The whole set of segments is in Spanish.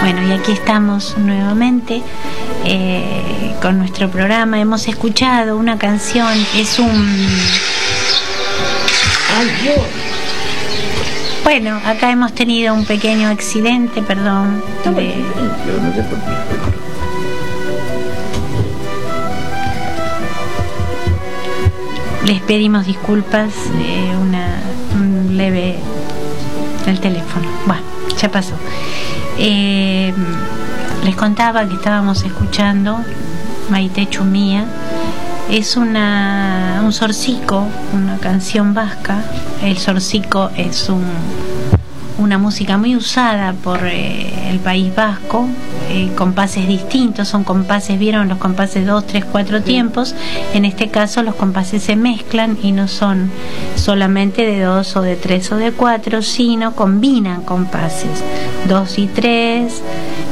Bueno, y aquí estamos nuevamente con nuestro programa. Hemos escuchado una canción, es un... Bueno, acá hemos tenido un pequeño accidente, perdón. No sé por qué. Les pedimos disculpas, un leve... el teléfono. Bueno, ya pasó. Les contaba que estábamos escuchando Maitechu Mía. Es un zorzico, una canción vasca. El zorzico es una música muy usada por el País Vasco, compases distintos, son compases, ¿vieron? Los compases 2, 3, 4 tiempos. En este caso los compases se mezclan y no son solamente de 2 o de 3 o de 4, sino combinan compases 2 y 3,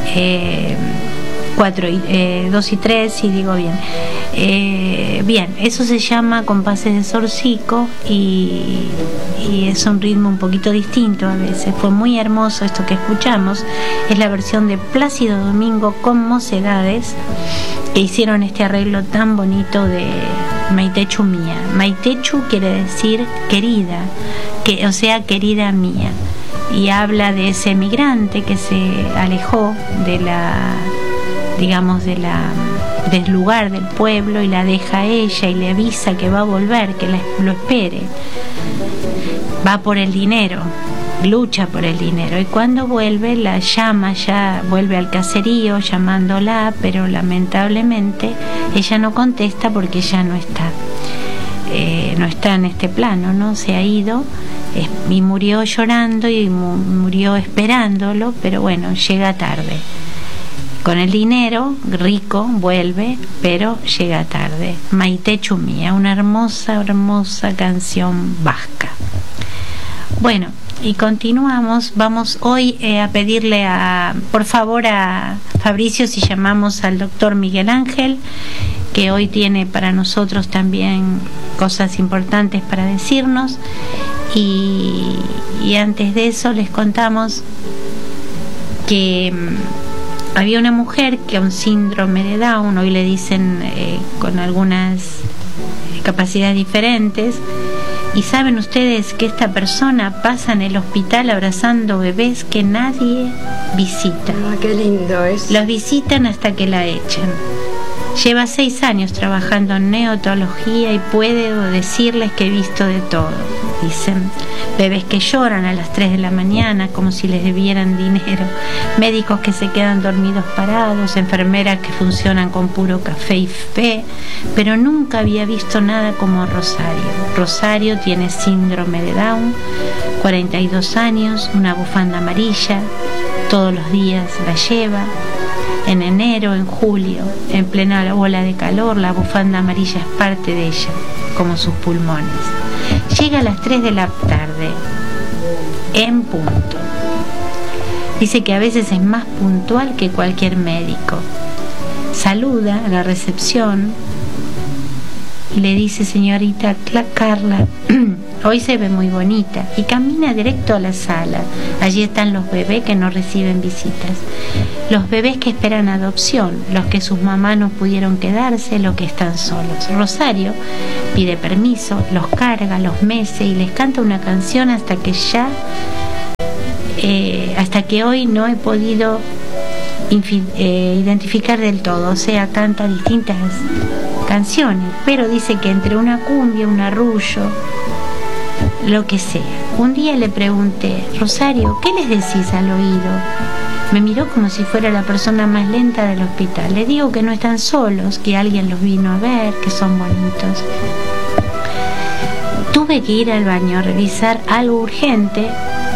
2 y 3, si digo bien. Bien, eso se llama compases de zorzico y es un ritmo un poquito distinto a veces. Fue muy hermoso esto que escuchamos. Es la versión de Plácido Domingo con Mocedades, que hicieron este arreglo tan bonito de Maitechu Mía. Maitechu quiere decir querida, o sea, querida mía, y habla de ese migrante que se alejó de del lugar del pueblo y la deja a ella y le avisa que va a volver, que lo espere. Va por el dinero, lucha por el dinero, y cuando vuelve la llama, ya vuelve al caserío llamándola, pero lamentablemente ella no contesta porque ella no está en este plano, ¿no? Se ha ido y murió llorando y murió esperándolo, pero bueno, llega tarde. Con el dinero, rico, vuelve, pero llega tarde. Maitechu Mía, una hermosa, hermosa canción vasca. Bueno, y continuamos. Vamos hoy a pedirle por favor a Fabricio si llamamos al doctor Miguel Ángel, que hoy tiene para nosotros también cosas importantes para decirnos. Y antes de eso les contamos que... había una mujer que un síndrome de Down, hoy le dicen con algunas capacidades diferentes, y saben ustedes que esta persona pasa en el hospital abrazando bebés que nadie visita. Ah, qué lindo es. Los visitan hasta que la echan. Lleva 6 años trabajando en neonatología y puedo decirles que he visto de todo. Dicen, bebés que lloran a las 3 de la mañana como si les debieran dinero, médicos que se quedan dormidos parados, enfermeras que funcionan con puro café y fe, pero nunca había visto nada como Rosario. Rosario tiene síndrome de Down, 42 años, una bufanda amarilla, todos los días la lleva. En enero, en julio, en plena ola de calor, la bufanda amarilla es parte de ella, como sus pulmones. Llega a las 3 de la tarde, en punto. Dice que a veces es más puntual que cualquier médico. Saluda a la recepción y le dice, señorita Carla, hoy se ve muy bonita, y camina directo a la sala. Allí están los bebés que no reciben visitas, los bebés que esperan adopción, los que sus mamás no pudieron quedarse, los que están solos. Rosario pide permiso, los carga, los mece y les canta una canción hasta que hoy no he podido identificar del todo. O sea, canta distintas canciones, pero dice que entre una cumbia, un arrullo, lo que sea. Un día le pregunté, Rosario, ¿qué les decís al oído? Me miró como si fuera la persona más lenta del hospital. Le digo que no están solos, que alguien los vino a ver, que son bonitos. Tuve que ir al baño a revisar algo urgente.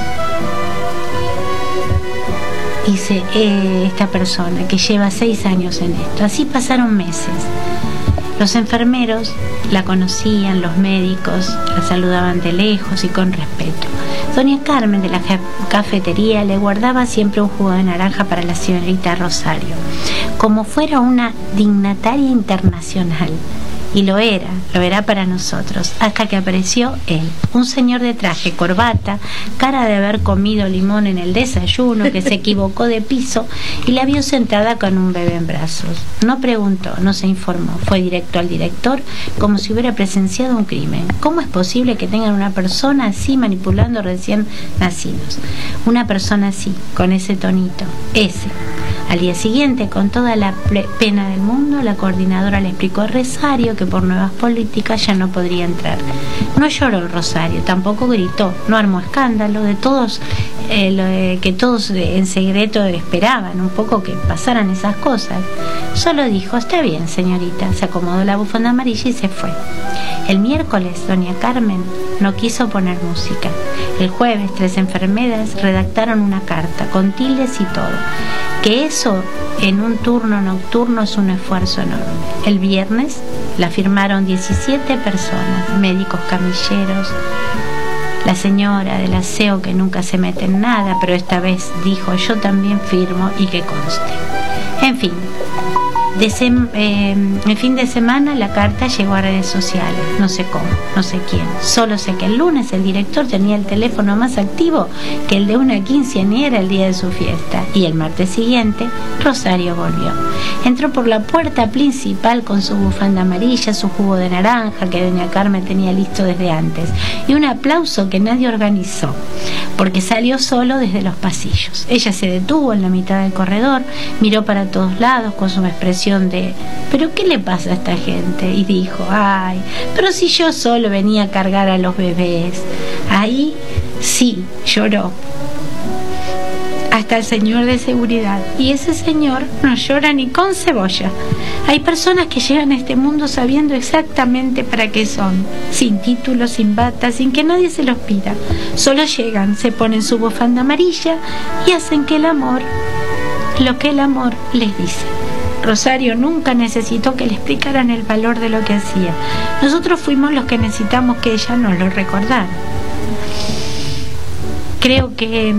Dice esta persona que lleva 6 años en esto. Así pasaron meses. Los enfermeros la conocían, los médicos la saludaban de lejos y con respeto. Doña Carmen de la cafetería le guardaba siempre un jugo de naranja para la señorita Rosario, como fuera una dignataria internacional. Y lo era para nosotros, hasta que apareció él, un señor de traje, corbata, cara de haber comido limón en el desayuno, que se equivocó de piso y la vio sentada con un bebé en brazos. No preguntó, no se informó, fue directo al director como si hubiera presenciado un crimen. ¿Cómo es posible que tengan una persona así manipulando recién nacidos? Una persona así, con ese tonito, ese. Al día siguiente, con toda la pena del mundo, la coordinadora le explicó a Rosario que por nuevas políticas ya no podría entrar. No lloró Rosario, tampoco gritó, no armó escándalo, de todos que todos en secreto esperaban un poco que pasaran esas cosas. Solo dijo, está bien señorita, se acomodó la bufanda amarilla y se fue. El miércoles, doña Carmen no quiso poner música. El jueves, 3 enfermeras redactaron una carta, con tildes y todo. Que eso en un turno nocturno es un esfuerzo enorme. El viernes la firmaron 17 personas, médicos, camilleros, la señora del aseo que nunca se mete en nada, pero esta vez dijo yo también firmo y que conste. En fin, en fin de semana la carta llegó a redes sociales, no sé cómo, no sé quién, solo sé que el lunes el director tenía el teléfono más activo que el de una quinceañera el día de su fiesta, y el martes siguiente Rosario volvió. Entró por la puerta principal con su bufanda amarilla, su jugo de naranja que doña Carmen tenía listo desde antes, y un aplauso que nadie organizó, porque salió solo desde los pasillos. Ella se detuvo en la mitad del corredor, miró para todos lados con su expresión de ¿pero qué le pasa a esta gente? Y dijo, ay, pero si yo solo venía a cargar a los bebés. Ahí sí lloró hasta el señor de seguridad, y ese señor no llora ni con cebolla. Hay personas que llegan a este mundo sabiendo exactamente para qué son, sin título, sin bata, sin que nadie se los pida. Solo llegan, se ponen su bufanda amarilla y hacen que el amor, lo que el amor les dice. Rosario nunca necesitó que le explicaran el valor de lo que hacía. Nosotros fuimos los que necesitamos que ella nos lo recordara. Creo que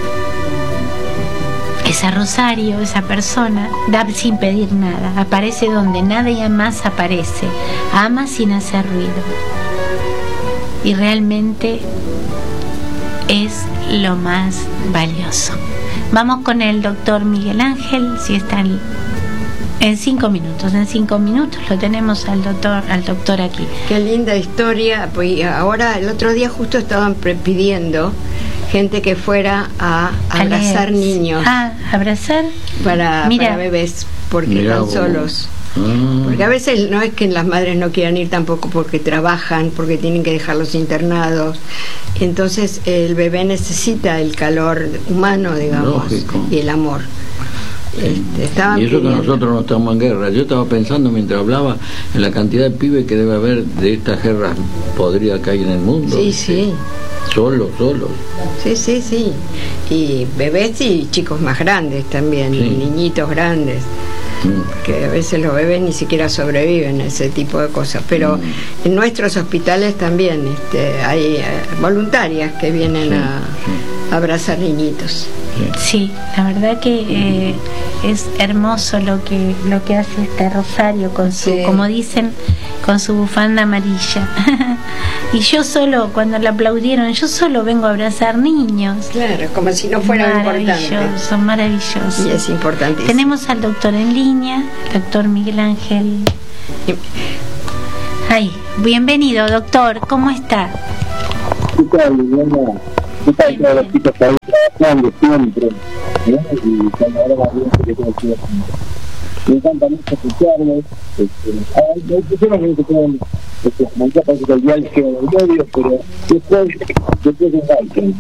esa Rosario, esa persona, da sin pedir nada, aparece donde nadie más aparece, ama sin hacer ruido. Y realmente es lo más valioso. Vamos con el doctor Miguel Ángel, si está en 5 minutos. En 5 minutos lo tenemos al doctor aquí. Qué linda historia. Pues ahora, el otro día justo estaban pidiendo gente que fuera a abrazar niños. ¿Abrazar? Para bebés, porque están solos. Porque a veces no es que las madres no quieran ir tampoco porque trabajan, porque tienen que dejarlos internados. Entonces el bebé necesita el calor humano, digamos. Lógico. Y el amor. Y eso que nosotros no estamos en guerra. Yo estaba pensando mientras hablaba en la cantidad de pibes que debe haber de estas guerras podridas que hay en el mundo. Sí. Solos. Sí. Y bebés y chicos más grandes también, sí. Niñitos grandes. Que a veces los bebés ni siquiera sobreviven a ese tipo de cosas, pero en nuestros hospitales también hay voluntarias que vienen a abrazar niñitos. Sí, la verdad que es hermoso lo que hace este Rosario con su, como dicen, con su bufanda amarilla. Y yo solo, cuando la aplaudieron, yo solo vengo a abrazar niños. Claro, como si no fuera importante. Maravilloso. Y es importantísimo. Tenemos al doctor en línea, el doctor Miguel Ángel. Ay, bienvenido, doctor, ¿cómo está? ¿Qué tal, Liliana? ¿Qué tal todos los chicos ahí trabajando siempre? Y cuando ahora va bien, que tengo que me encanta mucho escucharlos. Hay personas que tienen mensajes del dial que en el medio, pero después enganchan.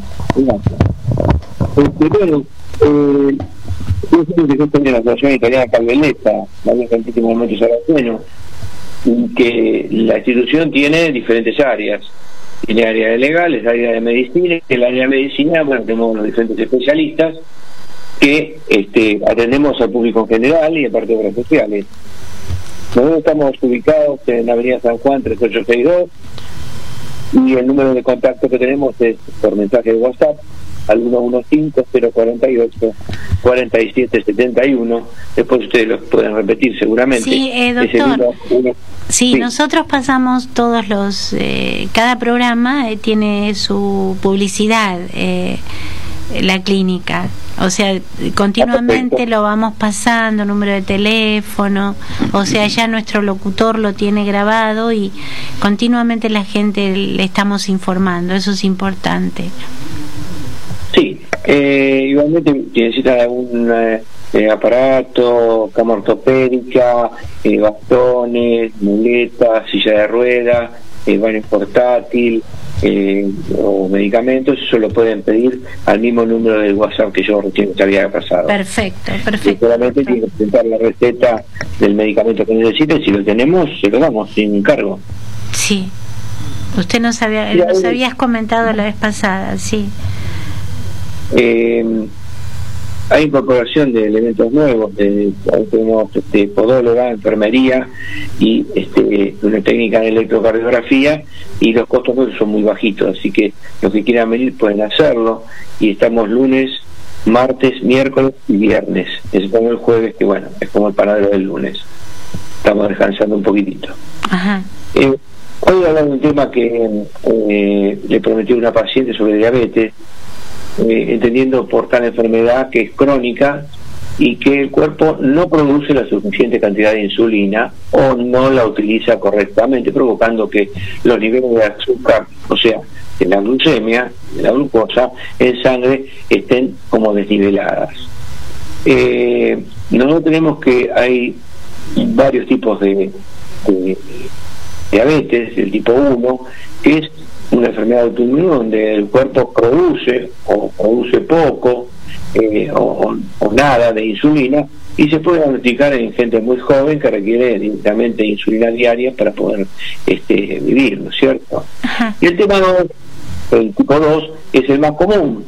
Pero yo siempre que yo tenía la Asociación Italiana Calveleta, la había tantísimos momentos sarracenos, que la institución tiene diferentes áreas. Tiene área de legales, área de medicina, y el área de medicina, bueno, tenemos los diferentes especialistas que atendemos al público en general y aparte de obras sociales. Nosotros estamos ubicados en Avenida San Juan 3862 y el número de contacto que tenemos es por mensaje de WhatsApp al 115-048 4771. Después ustedes lo pueden repetir seguramente. Sí, doctor. Sí, nosotros pasamos todos los... cada programa tiene su publicidad, la clínica. O sea, continuamente lo vamos pasando, número de teléfono, o sea, ya nuestro locutor lo tiene grabado y continuamente la gente le estamos informando, eso es importante. Sí, igualmente necesita algún aparato, cama ortopédica, bastones, muletas, silla de ruedas, baño portátil, o medicamentos, eso lo pueden pedir al mismo número del WhatsApp que yo recién te había pasado. Perfecto. Solamente tienen que presentar la receta del medicamento que necesiten, si lo tenemos, se lo damos sin cargo. Sí, usted nos habías comentado la vez pasada, sí. Hay incorporación de elementos nuevos, tenemos podóloga, enfermería y una técnica de electrocardiografía, y los costos son muy bajitos, así que los que quieran venir pueden hacerlo, y estamos lunes, martes, miércoles y viernes, excepto el jueves, que bueno, es como el paradero del lunes, estamos descansando un poquitito. Ajá. Hoy hablar de un tema que le prometí a una paciente sobre diabetes, entendiendo por tal enfermedad que es crónica y que el cuerpo no produce la suficiente cantidad de insulina o no la utiliza correctamente, provocando que los niveles de azúcar, o sea, de la glucemia, de la glucosa en sangre, estén como desniveladas. Nosotros tenemos que hay varios tipos de diabetes, el tipo 1, que es una enfermedad autoinmune donde el cuerpo produce o produce poco o nada de insulina, y se puede diagnosticar en gente muy joven que requiere directamente insulina diaria para poder vivir, ¿no es cierto? Ajá. Y el tema 2, el tipo 2, es el más común,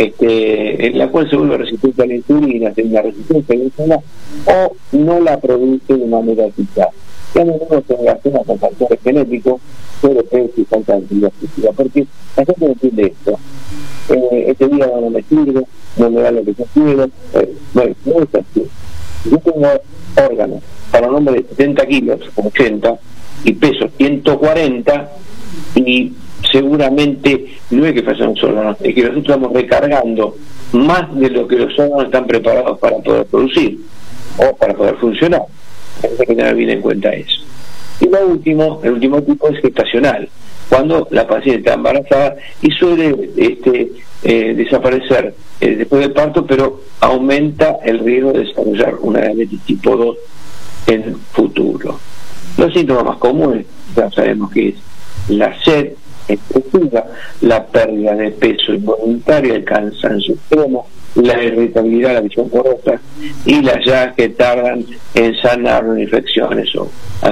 en la cual se vuelve resistente a la insulina, tiene una resistencia a la insulina o no la produce de manera eficaz. Ya no tenemos que relacionar con factores genéticos, pero que falta de actividad física, porque la gente no entiende esto. Este día no me sirve, no me da lo que yo quiero. Bueno, no es así. Yo tengo órganos para un hombre de 70 kilos, 80, y peso 140, y seguramente no es que fallan los órganos, es que nosotros estamos recargando más de lo que los órganos están preparados para poder producir o para poder funcionar. Hay que tener bien en cuenta eso. Y el último tipo es gestacional, cuando la paciente está embarazada y suele desaparecer después del parto, pero aumenta el riesgo de desarrollar una diabetes tipo 2 en el futuro. Los síntomas más comunes, ya sabemos que es la sed excesiva, la pérdida de peso involuntaria, el cansancio extremo, la irritabilidad, la visión borrosa y las llagas que tardan en sanar infecciones o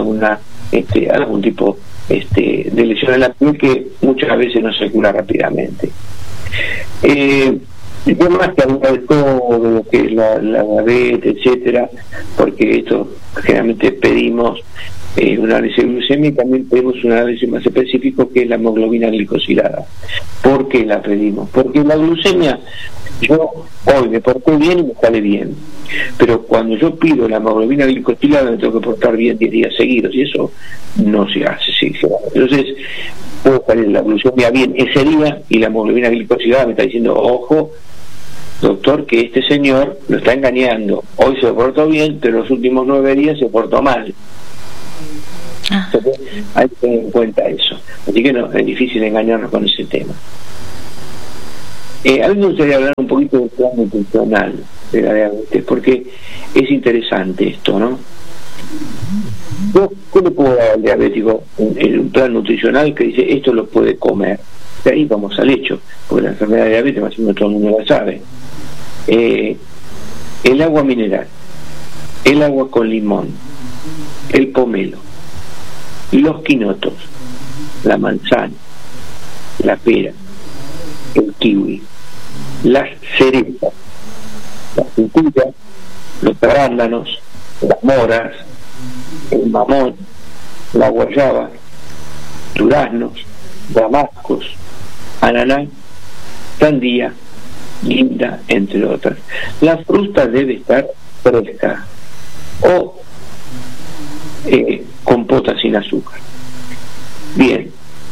algún tipo de lesión en la piel que muchas veces no se cura rápidamente. Yo más que hablar de todo lo que es la diabetes, etcétera, porque esto generalmente pedimos un análisis de glucemia, y también pedimos un análisis más específico que es la hemoglobina glicosilada. ¿Por qué la pedimos? Porque la glucemia, yo hoy me porté bien y me sale bien, pero cuando yo pido la hemoglobina glicosilada me tengo que portar bien 10 días seguidos, y eso no se hace. Entonces puedo salir la glucemia bien ese día y la hemoglobina glicosilada me está diciendo: ojo, doctor, que este señor lo está engañando, hoy se portó bien, pero los últimos 9 días se portó mal. Entonces, hay que tener en cuenta eso. Así que no, es difícil engañarnos con ese tema. A mí me gustaría hablar un poquito del plan nutricional de la diabetes, porque es interesante esto, ¿no? ¿Qué le puedo dar al diabético en un plan nutricional que dice esto lo puede comer? De ahí vamos al hecho, porque la enfermedad de diabetes, más o menos todo el mundo la sabe. El agua mineral, el agua con limón, el pomelo, los quinotos, la manzana, la pera, el kiwi, las cerezas, las frituras, los arándanos, las moras, el mamón, la guayaba, duraznos, damascos, ananá, sandía, guinda, entre otras. La fruta debe estar fresca o compota sin azúcar. Bien.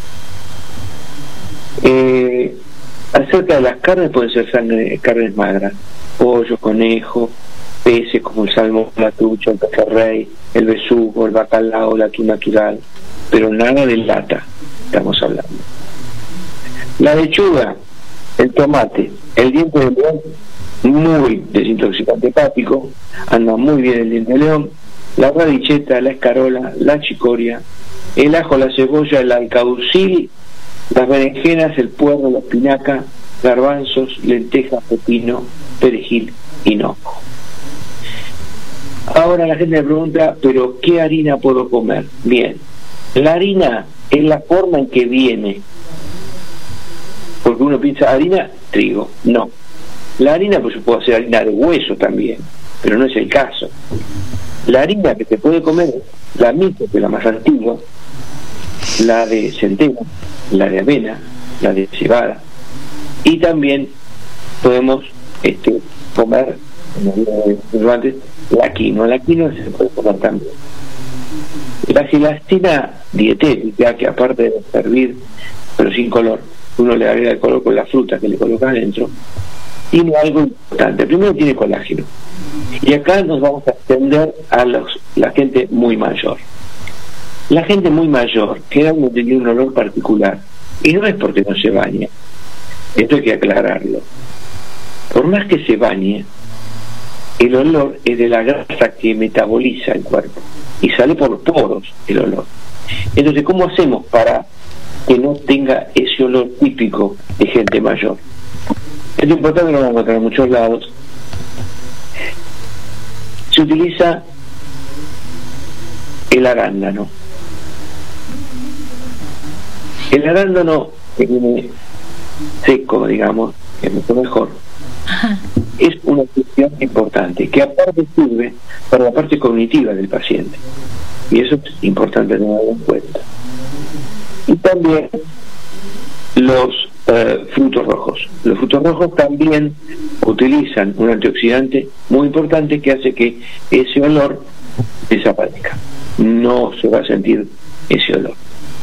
Acerca de las carnes, pueden ser carnes magras, pollo, conejo, peces como el salmón, la trucha, el pejerrey, el besugo, el bacalao, el atún natural, pero nada de lata estamos hablando. La lechuga, el tomate, el diente de león, muy desintoxicante hepático, anda muy bien el diente de león, la radicheta, la escarola, la chicoria, el ajo, la cebolla, el alcaucil, las berenjenas, el puerro, la espinaca, garbanzos, lentejas, pepino, perejil, hinojo. Ahora la gente me pregunta, ¿pero qué harina puedo comer? Bien, la harina es la forma en que viene, porque uno piensa harina, trigo. No, la harina pues se puede hacer harina de hueso también, pero no es el caso. La harina que se puede comer es la misma que la más antigua, la de centeno, la de avena, la de cebada, y también podemos comer, como antes, la quinoa. La quinoa se puede comer también. La gelastina dietética, que aparte de servir pero sin color, uno le agrega el color con la fruta que le coloca adentro, tiene algo importante. Primero tiene colágeno, y acá nos vamos a extender a la gente muy mayor. La gente muy mayor generalmente tiene un olor particular, y no es porque no se baña, esto hay que aclararlo. Por más que se bañe, el olor es de la grasa que metaboliza el cuerpo y sale por los poros el olor. Entonces, ¿cómo hacemos para que no tenga ese olor típico de gente mayor? Es importante, lo vamos a encontrar en muchos lados. Se utiliza el arándano. El arándano que viene seco, digamos, que es mucho mejor. Ajá. Es una cuestión importante, que aparte sirve para la parte cognitiva del paciente, y eso es importante tenerlo en cuenta. Y también los frutos rojos. Los frutos rojos también utilizan un antioxidante muy importante que hace que ese olor desaparezca. No se va a sentir ese olor.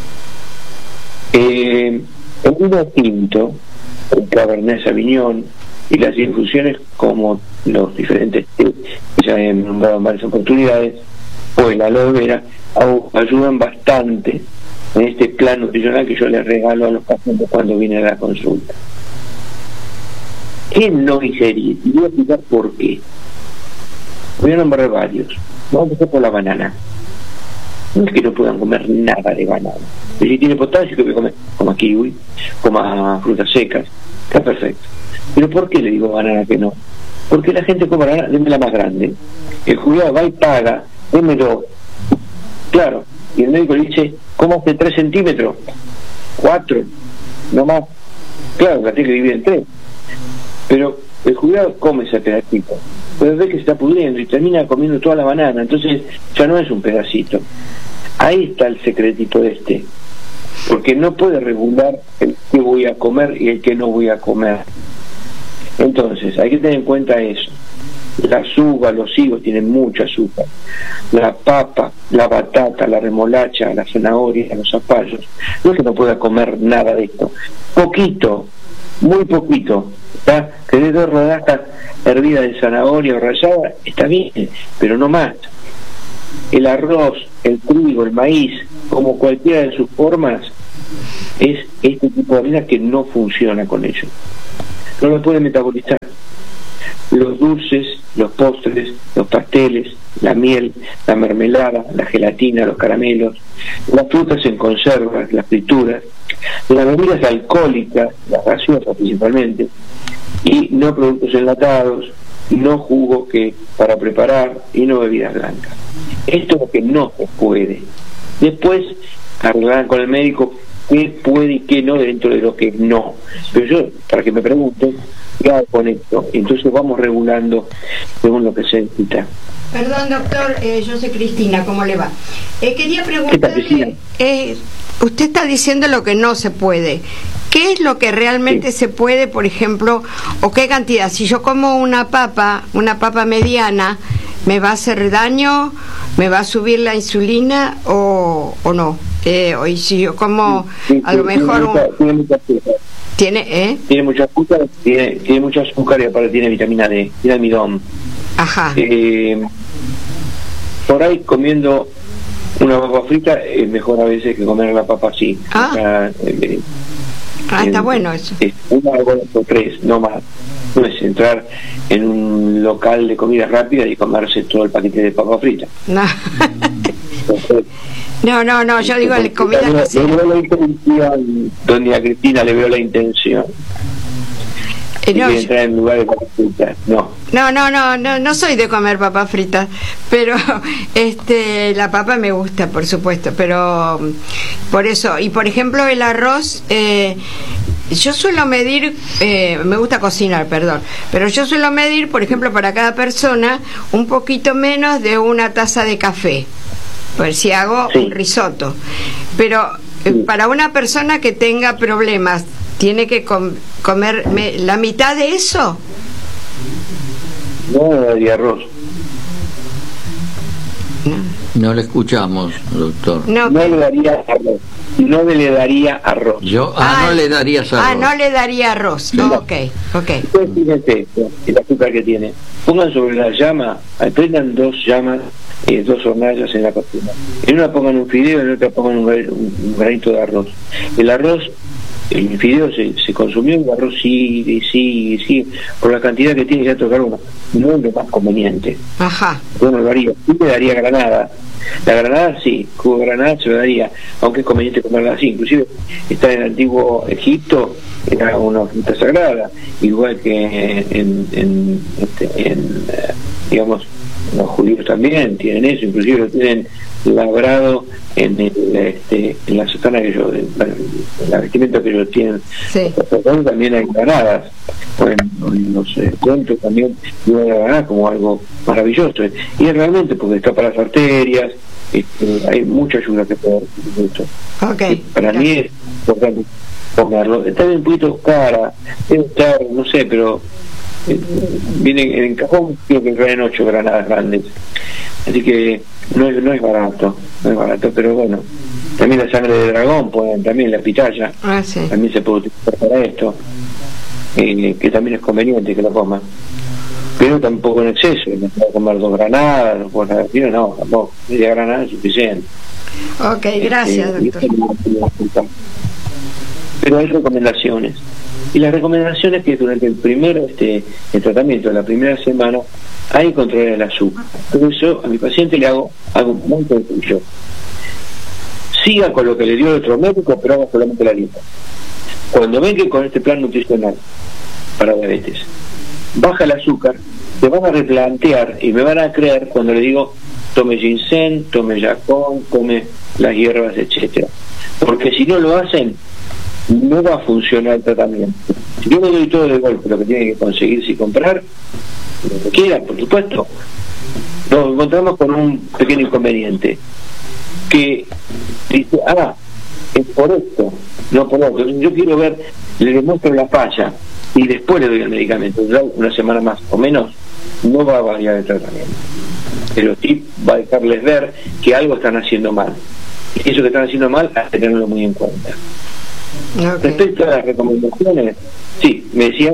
El vino tinto, el Cabernet Sauvignon y las infusiones como los diferentes que ya he nombrado en varias oportunidades, o el aloe vera, ayudan bastante en este plan nutricional que yo les regalo a los pacientes cuando vienen a la consulta. ¿Qué no ingerir? Y voy a explicar por qué. Voy a nombrar varios. Vamos a empezar por la banana. No es que no puedan comer nada de banana. Si tiene potasio, que comer, coma kiwi, coma frutas secas, está perfecto. Pero ¿por qué le digo banana que no? Porque la gente come banana, déme la más grande. El jubilado va y paga, démelo. Claro, y el médico le dice, ¿cómo hace 3 centímetros? 4, no más. Claro, la tiene que dividir en 3. Pero el jubilado come ese pedacito, pero ve que se está pudriendo y termina comiendo toda la banana, entonces ya no es un pedacito. Ahí está el secretito porque no puede regular el que voy a comer y el que no voy a comer. Entonces hay que tener en cuenta eso. Las uvas, los higos tienen mucho azúcar, la papa, la batata, la remolacha, la zanahoria, los zapallos. No es que no pueda comer nada de esto, poquito, muy poquito. Querés 2 rodajas hervidas de zanahoria o rallada, está bien, pero no más. El arroz, el trigo, el maíz, como cualquiera de sus formas, es este tipo de harina que no funciona con ellos. No lo puede metabolizar. Los dulces, los postres, los pasteles, la miel, la mermelada, la gelatina, los caramelos, las frutas en conservas, las frituras, las bebidas alcohólicas, las gaseosas principalmente, y no productos enlatados, no jugo que para preparar y no bebidas blancas. Esto es lo que no se puede. Después arreglarán con el médico qué puede y qué no dentro de lo que no. Pero yo, para que me pregunten, ¿qué hago con esto? Entonces vamos regulando según lo que se necesita. Perdón, doctor, yo soy Cristina, ¿cómo le va? Quería preguntarle, usted está diciendo lo que no se puede. ¿Qué ¿qué es lo que realmente se puede, por ejemplo, o qué cantidad? Si yo como una papa mediana, ¿me va a hacer daño? ¿Me va a subir la insulina o no? Y si yo como a lo mejor tiene mucha azúcar, tiene mucho azúcar y aparte tiene vitamina D, tiene almidón. Ajá. Por ahí comiendo una papa frita es mejor a veces que comer la papa así. Está bueno eso. Una o tres, no más. No es entrar en un local de comida rápida y comerse todo el paquete de papa frita. No. No, yo digo la comida casera. Le veo la intención, doña Cristina, le veo la intención. Entrar en lugares de papas fritas. No soy de comer papas fritas, pero la papa me gusta, por supuesto, pero por eso. Y por ejemplo el arroz, yo suelo medir, me gusta cocinar, perdón, pero yo suelo medir, por ejemplo, para cada persona un poquito menos de una taza de café, pues si hago un risotto, pero para una persona que tenga problemas, ¿tiene que comer la mitad de eso? No le daría arroz. No le escuchamos, doctor. No le daría arroz. No le daría arroz. No le darías arroz. No le daría arroz. Sí. Ok. Ustedes fíjense el azúcar que tiene. Pongan sobre la llama, prendan 2 llamas, 2 hornallas en la cocina. En una pongan un fideo y en otra pongan un granito de arroz. El fideo se consumió, el arroz sí, por la cantidad que tiene hidratos de carbono, no es lo más conveniente. Ajá. Yo no lo haría, sí le daría granada. La granada sí, jugo de granada se lo daría, aunque es conveniente comerla así. Inclusive está en el antiguo Egipto, era una fruta sagrada, igual que digamos, los judíos también tienen eso, inclusive lo tienen labrado en la sotana que ellos, en la vestimenta que ellos tienen. Sí. También hay granadas, en los cuentos también digo la granada como algo maravilloso, y es realmente porque está para las arterias, hay mucha ayuda que puede dar esto. Para mí es importante comerlo. Está bien un poquito cara, debe estar, no sé, pero viene en cajón, creo que traen 8 granadas grandes, así que no es barato, pero bueno, también la sangre de dragón, también la pitaya, también se puede utilizar para esto, que también es conveniente que lo coman, pero tampoco en exceso. No puedo comer 2 granadas, no, tampoco, media granada es suficiente. Ok, gracias, doctor. Pero hay recomendaciones. Y las recomendaciones que durante el tratamiento de la primera semana hay que controlar el azúcar. Por eso a mi paciente le hago muy sencillo. Siga con lo que le dio el otro médico, pero haga solamente la dieta. Cuando ven que con este plan nutricional para diabetes baja el azúcar, se van a replantear y me van a creer cuando le digo tome ginseng, tome yacón, tome las hierbas, etcétera. Porque si no lo hacen, no va a funcionar el tratamiento. Si yo me doy todo de golpe lo que tiene que conseguirse y comprar, lo que quiera, por supuesto, nos encontramos con un pequeño inconveniente que dice, es por esto, no por otro. Yo quiero ver, le demuestro la falla y después le doy el medicamento. Una semana más o menos no va a variar el tratamiento, pero sí va a dejarles ver que algo están haciendo mal, y eso que están haciendo mal hay que tenerlo muy en cuenta. Respecto a las recomendaciones, sí, ¿me decías?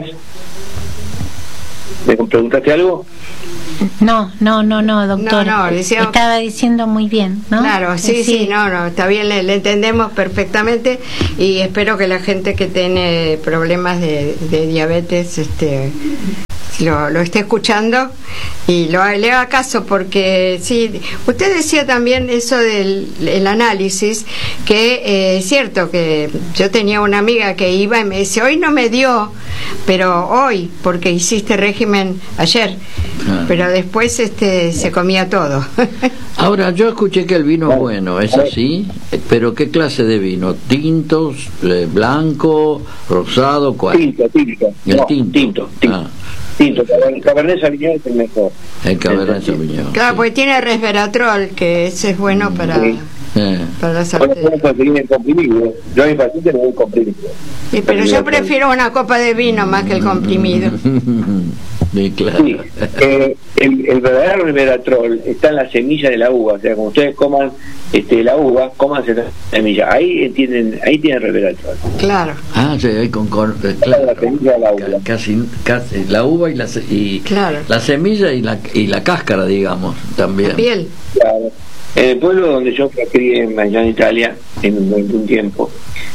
¿Me preguntaste algo? No, doctor. Estaba diciendo muy bien, ¿no? Claro, sí, está bien, le entendemos perfectamente, y espero que la gente que tiene problemas de diabetes lo esté escuchando y le haga caso, porque sí, usted decía también eso del análisis, que es cierto que yo tenía una amiga que iba y me dice, hoy no me dio, pero hoy, porque hiciste régimen ayer, pero después se comía todo. Ahora, yo escuché que el vino es bueno, ¿es así? ¿Pero qué clase de vino? ¿Tintos, blanco, rosado, cuál? Tinto. Tinto. El Cabernet Sauvignon es el mejor. El Cabernet Sauvignon. Claro, porque tiene resveratrol, que ese es bueno para... Para las arterias. Yo a mi paciente le doy comprimido. Pero yo prefiero una copa de vino más que el comprimido. Sí, claro. Sí, el verdadero resveratrol está en la semilla de la uva. O sea, cuando ustedes coman la uva, cómanse la semilla. Ahí tienen resveratrol. Claro. Sí, ahí claro. La semilla de la uva. Casi la uva claro. La semilla y la cáscara, digamos, también. La piel. Claro. En el pueblo donde yo me crié, allá en Italia, durante un tiempo,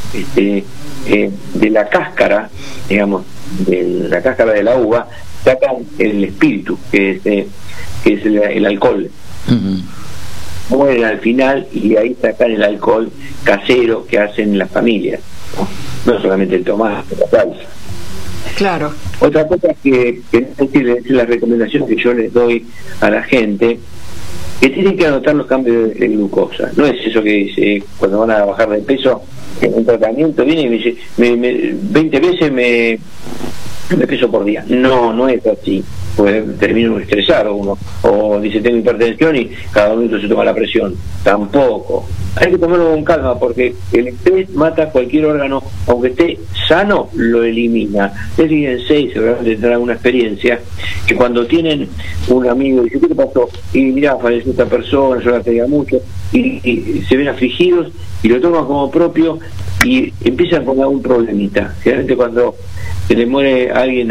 de la cáscara, digamos, de la cáscara de la uva, sacan el espíritu, que es el alcohol. Mueren al final y ahí sacan el alcohol casero que hacen las familias, no solamente el tomate, la salsa. Claro. Otra cosa que es la recomendación que yo les doy a la gente, que tienen que anotar los cambios de glucosa. No es eso que dice cuando van a bajar de peso en un tratamiento, viene y me dice 20 veces me peso por día. No es así, pues termina estresado uno, o dice tengo hipertensión y cada minuto se toma la presión. Tampoco, hay que tomarlo con calma, porque el estrés mata cualquier órgano, aunque esté sano, lo elimina. Es decir, en 6 seguramente tendrán una experiencia que cuando tienen un amigo y dice ¿qué te pasó? Y mirá, falleció esta persona, yo la quería mucho, y se ven afligidos y lo toman como propio y empiezan con algún problemita. Generalmente cuando se le muere alguien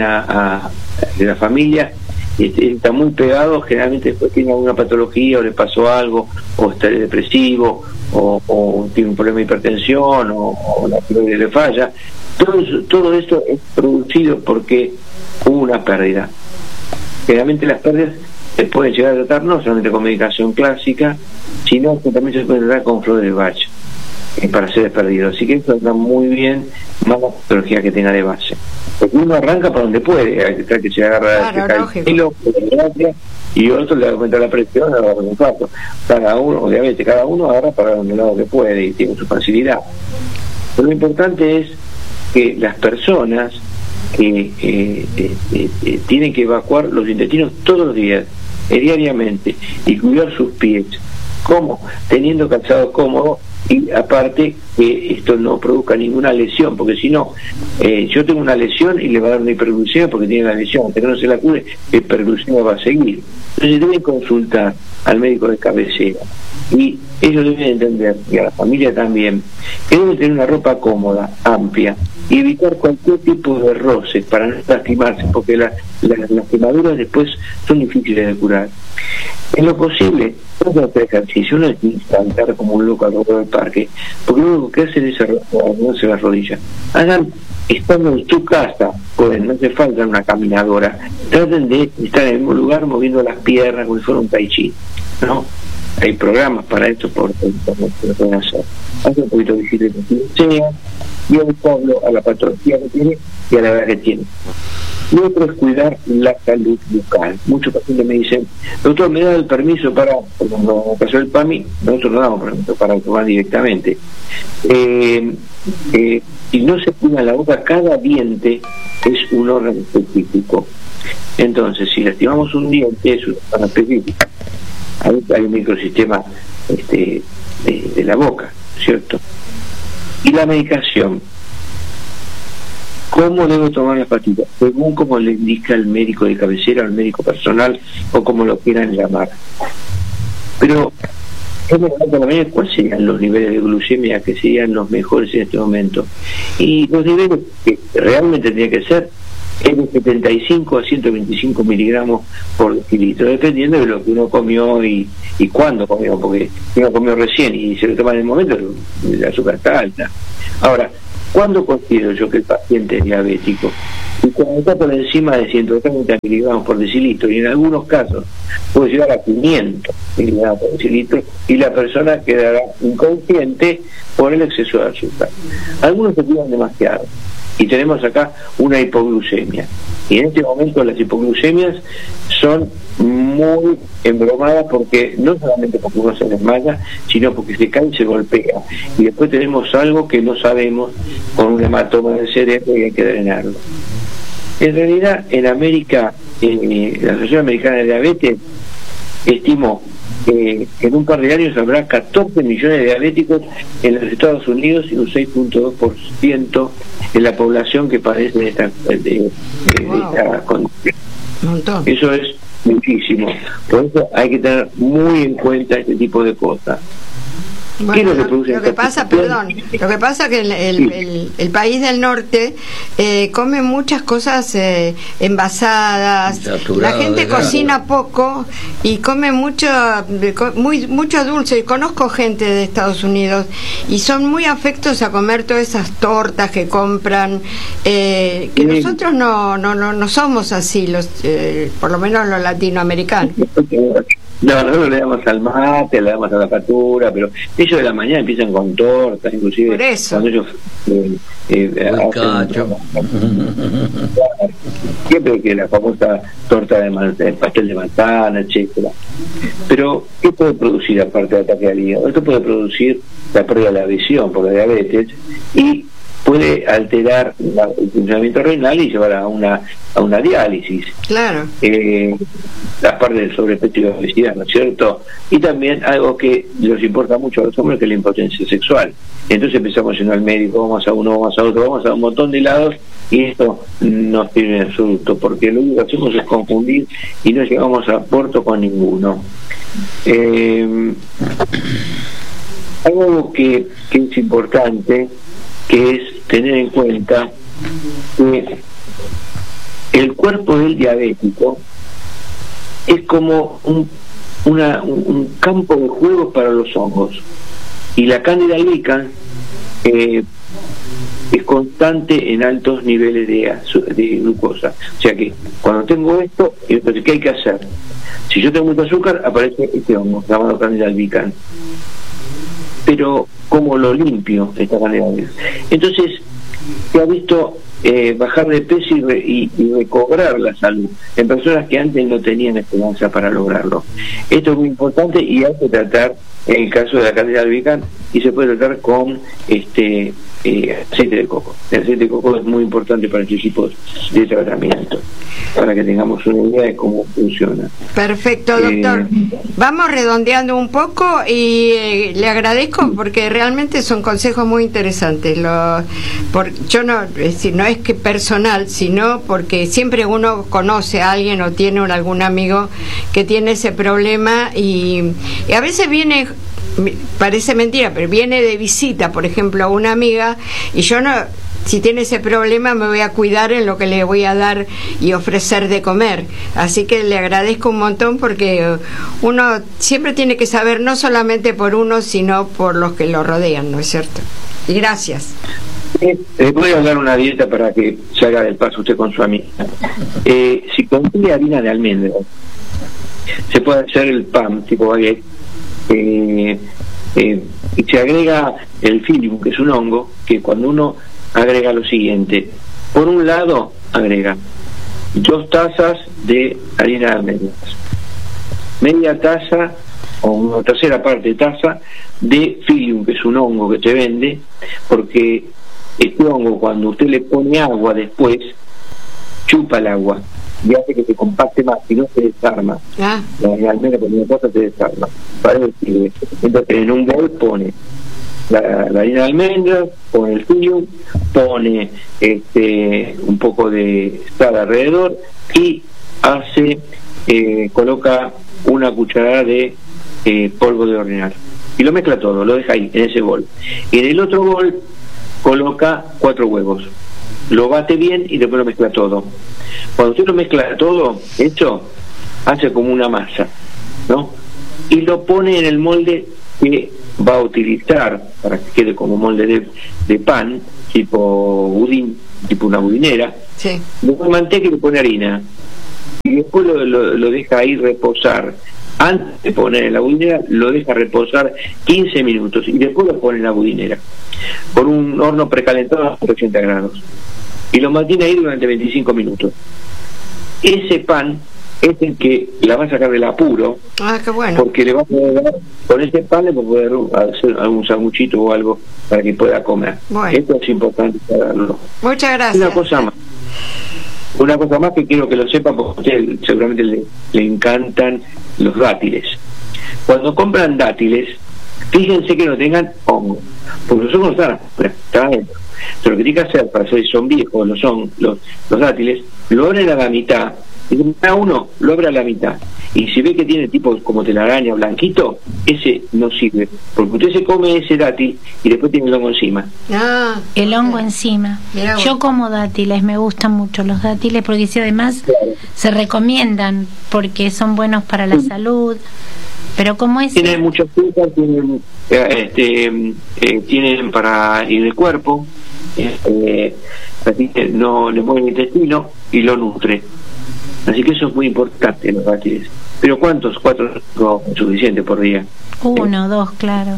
de la familia, está muy pegado, generalmente después tiene alguna patología o le pasó algo, o está depresivo, o tiene un problema de hipertensión, o la tiroides le falla. Todo esto es producido porque hubo una pérdida. Generalmente las pérdidas se pueden llegar a tratar no solamente con medicación clásica, sino que también se pueden tratar con flores de Bach para ser perdido. Así que esto está muy bien, más la patología que tenga de base. Porque uno arranca por donde puede, hay que se agarra el hilo, y otro le va a aumentar la presión, le va a un infarto. Cada uno agarra para el lado que puede y tiene su facilidad. Pero lo importante es que las personas que tienen que evacuar los intestinos todos los días, diariamente, y cuidar sus pies. ¿Cómo? Teniendo calzado cómodo, y aparte que esto no produzca ninguna lesión, porque si no, yo tengo una lesión y le va a dar una hiperglucemia porque tiene la lesión, hasta que no se la cure, la hiperglucemia va a seguir. Entonces deben consultar al médico de cabecera, y ellos deben entender, y a la familia también, que deben tener una ropa cómoda, amplia, y evitar cualquier tipo de roce para no lastimarse, porque las quemaduras después son difíciles de curar. En lo posible, no hacer ejercicio, no es saltar como un loco alrededor del parque, porque lo único que hacen es arruinarse las rodillas. Hagan, estando en tu casa, pueden, no hace falta una caminadora, traten de estar en el mismo lugar moviendo las piernas como si fuera un tai chi, ¿no? Hay programas para esto por lo pueden hacer. Hace un poquito de bicicleta y el pueblo a la patología que tiene y a la edad que tiene. Y otro es cuidar la salud bucal. Muchos pacientes me dicen, doctor, ¿me da el permiso para, cuando pasó el PAMI, nosotros no damos permiso para tomar directamente? Si no se cuida la boca, cada diente es un órgano específico. Entonces, si lastimamos un diente, es un órgano específico. Hay un microsistema de la boca, ¿cierto? Y la medicación, ¿cómo debo tomar las pastillas? Según como le indica el médico de cabecera o el médico personal, o como lo quieran llamar. Pero ¿cuáles serían los niveles de glucemia que serían los mejores en este momento? Y los niveles que realmente tendría que ser es de 75 a 125 miligramos por decilitro, dependiendo de lo que uno comió y cuándo comió, porque si uno comió recién y se lo toma en el momento, el azúcar está alta. Ahora, ¿cuándo considero yo que el paciente es diabético? Y cuando está por encima de 130 miligramos por decilitro, y en algunos casos puede llegar a 500 miligramos por decilitro, y la persona quedará inconsciente por el exceso de azúcar. Algunos se cuidan demasiado, y tenemos acá una hipoglucemia. Y en este momento las hipoglucemias son muy embromadas, porque no solamente porque uno se desmaya, sino porque se cae y se golpea. Y después tenemos algo que no sabemos, con un hematoma del cerebro, y hay que drenarlo. En realidad, en América, la Asociación Americana de Diabetes estimó en un par de años habrá 14 millones de diabéticos en los Estados Unidos y un 6.2% en la población que padece de esta condición. Eso es muchísimo. Por eso hay que tener muy en cuenta este tipo de cosas. Bueno, lo que pasa que el país del norte come muchas cosas envasadas, la gente cocina poco y come mucho dulce. Conozco gente de Estados Unidos y son muy afectos a comer todas esas tortas que compran, que nosotros no somos así, por lo menos los latinoamericanos. No, nosotros le damos al mate, le damos a la factura, pero ellos de la mañana empiezan con tortas, inclusive. Por eso. Cuando ellos siempre que la famosa torta de pastel de manzana, etcétera. Pero, ¿qué puede producir aparte del ataque al hígado? Esto puede producir la pérdida de la visión por la diabetes y puede alterar el funcionamiento renal y llevar a una diálisis. Claro. Aparte del sobrepeso y la obesidad, ¿no es cierto? Y también algo que les importa mucho a los hombres, que es la impotencia sexual. Entonces empezamos yendo al médico, vamos a uno, vamos a otro, vamos a un montón de lados, y esto no sirve en absoluto, porque lo único que hacemos es confundir y no llegamos a puerto con ninguno. Algo que es importante, que es tener en cuenta que el cuerpo del diabético es como un campo de juego para los hongos, y la Candida albicans es constante en altos niveles de glucosa. O sea que cuando tengo esto, entonces, ¿qué hay que hacer? Si yo tengo mucho azúcar, aparece este hongo llamado Candida albicans. Pero ¿cómo lo limpio esta Candida albicans? Entonces se ha visto bajar de peso y recobrar la salud en personas que antes no tenían esperanza para lograrlo. Esto es muy importante y hay que tratar, en el caso de la Candida albicans, y se puede tratar con aceite de coco. El aceite de coco es muy importante para este tipo de tratamiento, para que tengamos una idea de cómo funciona. Perfecto, doctor. Vamos redondeando un poco y le agradezco porque realmente son consejos muy interesantes. Yo no, es decir, no es que personal, sino porque siempre uno conoce a alguien o tiene algún amigo que tiene ese problema y a veces viene, parece mentira, pero viene de visita, por ejemplo, a una amiga, y yo no, si tiene ese problema me voy a cuidar en lo que le voy a dar y ofrecer de comer. Así que le agradezco un montón, porque uno siempre tiene que saber no solamente por uno, sino por los que lo rodean, ¿no es cierto? Y gracias. Voy a dar una dieta para que se haga del paso usted con su amiga. Si contiene harina de almendras, se puede hacer el pan tipo baguette, y se agrega el psyllium, que es un hongo, que cuando uno agrega lo siguiente: por un lado agrega 2 tazas de harina de almendras, media taza o una tercera parte de taza de psyllium, que es un hongo que se vende, porque este hongo, cuando usted le pone agua después, chupa el agua y hace que se compacte más y no se desarma. La almendra por una cosa se desarma. Entonces en un bol pone la harina de almendras, pone el psyllium, pone un poco de sal alrededor y coloca una cucharada de polvo de hornear y lo mezcla todo, lo deja ahí en ese bol. Y en el otro bol coloca 4 huevos, lo bate bien y después lo mezcla todo. Cuando usted lo mezcla todo, esto hace como una masa, ¿no? Y lo pone en el molde que va a utilizar para que quede como molde de pan, tipo budín, tipo una budinera. Sí. Le pone manteca y le pone harina. Y después lo deja ahí reposar. Antes de poner en la budinera, lo deja reposar 15 minutos y después lo pone en la budinera por un horno precalentado a 180 grados y lo mantiene ahí durante 25 minutos. Ese pan es el que la va a sacar del apuro. Qué bueno. Porque le va a poder dar, con ese pan le va a poder hacer algún sanguchito o algo para que pueda comer. Bueno. Esto es importante saberlo. Muchas gracias. Una cosa más que quiero que lo sepa, porque a usted seguramente le encantan los dátiles. cuando compran dátiles, fíjense que no tengan hongo, porque los hongos están adentro. Entonces, lo que tiene que hacer para saber si son viejos o son los dátiles, lo abren a la mitad, y cada uno lo abre a la mitad. Y si ve que tiene tipo como telaraña blanquito, ese no sirve, porque usted se come ese dátil y después tiene el hongo encima. El hongo encima. Yo como dátiles, me gustan mucho los dátiles, porque si además se recomiendan, porque son buenos para la salud. Pero como es... Tienen muchas frutas, tienen para ir del cuerpo, así que no le mueve el intestino y lo nutre. Así que eso es muy importante, los dátiles. Pero ¿cuántos? 4 es suficiente por día. 1, 2, claro.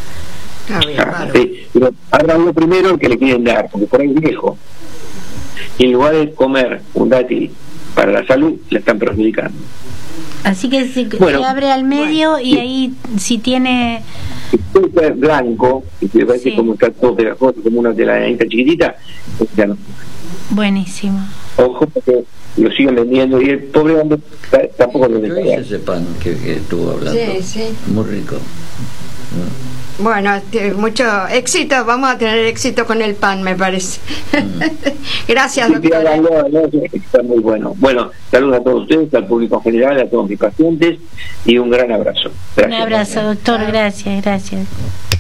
Pero habrá uno primero que le quieren dar, porque por ahí es viejo. Y en lugar de comer un dátil para la salud, le están perjudicando. Así que se abre al medio y ahí si tiene... Si puede ser blanco, y si le parece como está todo pegajoso, como una telanita chiquitita, pues ya no. Buenísimo. Ojo, porque lo siguen vendiendo y el pobre hombre tampoco lo vende. Yo hice ese pan que estuvo hablando. Sí. Muy rico. Bueno, mucho éxito, vamos a tener éxito con el pan, me parece. Gracias, doctor. Está muy bueno. Bueno, saludos a todos ustedes, al público en general, a todos mis pacientes y un gran abrazo. Gracias. Un abrazo, doctor, gracias.